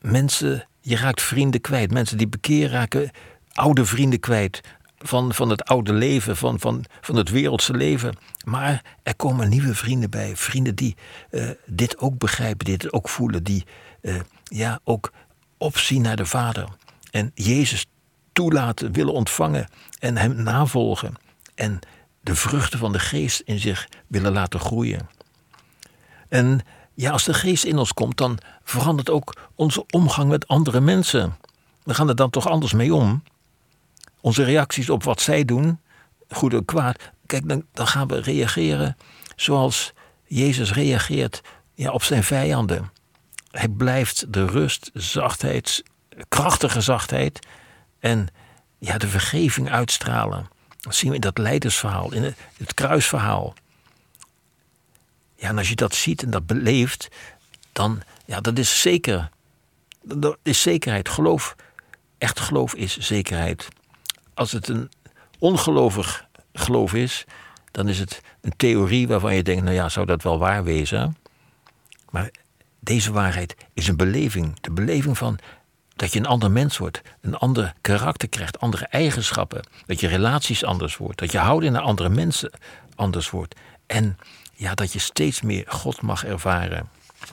mensen, je raakt vrienden kwijt. Mensen die bekeren raken oude vrienden kwijt. Van het oude leven, van het wereldse leven. Maar er komen nieuwe vrienden bij. Vrienden die dit ook begrijpen, dit ook voelen. Die ook opzien naar de Vader. En Jezus toelaten, willen ontvangen en hem navolgen. En de vruchten van de geest in zich willen laten groeien. En als de geest in ons komt, dan verandert ook onze omgang met andere mensen. We gaan er dan toch anders mee om. Onze reacties op wat zij doen, goed en kwaad. Kijk, dan gaan we reageren zoals Jezus reageert op zijn vijanden. Hij blijft de rust, zachtheid, krachtige zachtheid en de vergeving uitstralen. Dat zien we in dat leidersverhaal, in het kruisverhaal. Ja, en als je dat ziet en dat beleeft, dan, dat is zeker. Dat is zekerheid. Echt geloof is zekerheid. Als het een ongelovig geloof is, dan is het een theorie waarvan je denkt, zou dat wel waar wezen? Maar deze waarheid is een beleving. De beleving van dat je een ander mens wordt, een ander karakter krijgt, andere eigenschappen. Dat je relaties anders wordt, dat je houding naar andere mensen anders wordt. En dat je steeds meer God mag ervaren.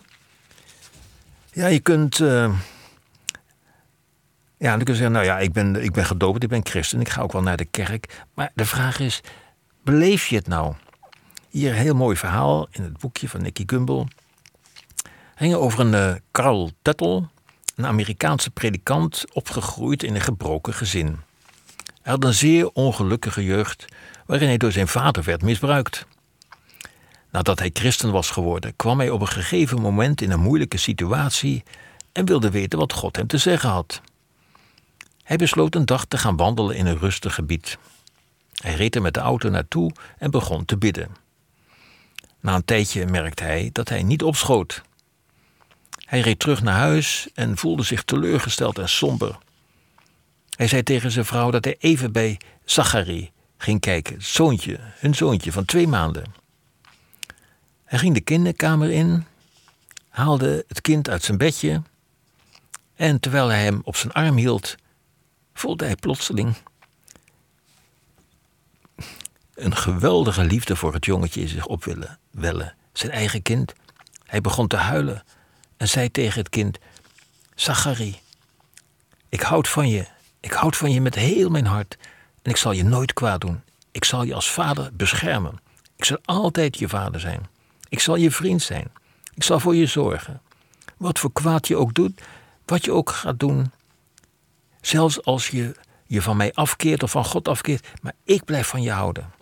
Ja, je kunt... dan kun je zeggen, ik ben gedoopt, ik ben christen, ik ga ook wel naar de kerk. Maar de vraag is, beleef je het nou? Hier een heel mooi verhaal in het boekje van Nicky Gumbel. Het ging over een Karl Tuttle, een Amerikaanse predikant, opgegroeid in een gebroken gezin. Hij had een zeer ongelukkige jeugd, waarin hij door zijn vader werd misbruikt. Nadat hij christen was geworden, kwam hij op een gegeven moment in een moeilijke situatie en wilde weten wat God hem te zeggen had. Hij besloot een dag te gaan wandelen in een rustig gebied. Hij reed er met de auto naartoe en begon te bidden. Na een tijdje merkte hij dat hij niet opschoot. Hij reed terug naar huis en voelde zich teleurgesteld en somber. Hij zei tegen zijn vrouw dat hij even bij Zachari ging kijken, hun zoontje van 2 maanden. Hij ging de kinderkamer in, haalde het kind uit zijn bedje en terwijl hij hem op zijn arm hield, voelde hij plotseling een geweldige liefde voor het jongetje in zich op willen wellen. Zijn eigen kind. Hij begon te huilen en zei tegen het kind, Zachari, ik houd van je. Ik houd van je met heel mijn hart en ik zal je nooit kwaad doen. Ik zal je als vader beschermen. Ik zal altijd je vader zijn. Ik zal je vriend zijn. Ik zal voor je zorgen. Wat voor kwaad je ook doet, wat je ook gaat doen. Zelfs als je je van mij afkeert of van God afkeert, maar ik blijf van je houden.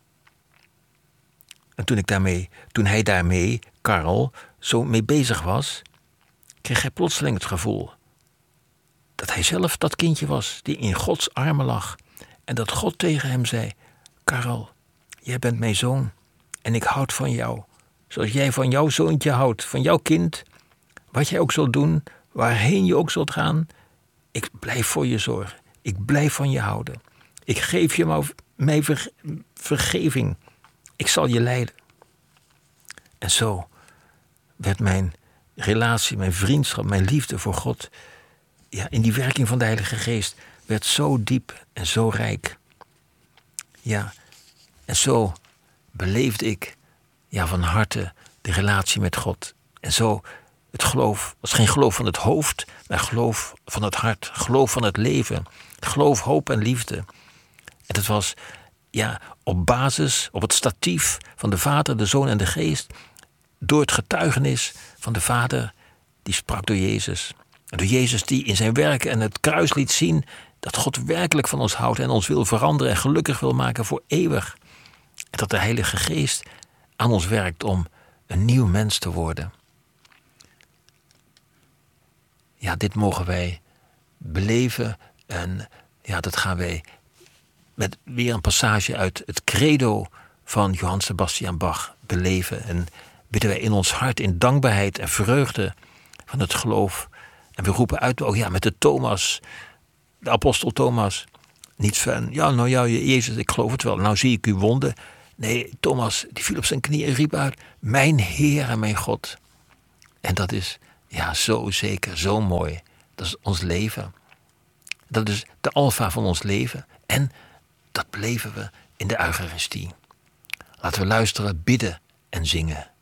En toen hij daarmee, Karl, zo mee bezig was, kreeg hij plotseling het gevoel dat hij zelf dat kindje was die in Gods armen lag. En dat God tegen hem zei, Karl, jij bent mijn zoon en ik houd van jou. Zoals jij van jouw zoontje houdt, van jouw kind. Wat jij ook zult doen, waarheen je ook zult gaan. Ik blijf voor je zorgen. Ik blijf van je houden. Ik geef je mijn vergeving. Ik zal je leiden. En zo werd mijn relatie, mijn vriendschap, mijn liefde voor God, in die werking van de Heilige Geest, werd zo diep en zo rijk. Ja, en zo beleefde ik van harte de relatie met God. En zo het geloof was geen geloof van het hoofd, maar geloof van het hart, geloof van het leven, geloof, hoop en liefde. En het was op basis, op het statief van de Vader, de Zoon en de Geest, door het getuigenis van de Vader die sprak door Jezus. En door Jezus die in zijn werk en het kruis liet zien dat God werkelijk van ons houdt en ons wil veranderen en gelukkig wil maken voor eeuwig. En dat de Heilige Geest aan ons werkt om een nieuw mens te worden. Ja, dit mogen wij beleven en dat gaan wij met weer een passage uit het credo van Johann Sebastian Bach beleven. En bidden wij in ons hart in dankbaarheid en vreugde van het geloof. En we roepen uit, met de Thomas, de apostel Thomas. Niet van, Jezus, ik geloof het wel, nou zie ik uw wonden. Nee, Thomas, die viel op zijn knieën en riep uit, mijn Heer en mijn God. En dat is Ja, zo zeker, zo mooi. Dat is ons leven. Dat is de alfa van ons leven. En dat beleven we in de Eucharistie. Laten we luisteren, bidden en zingen.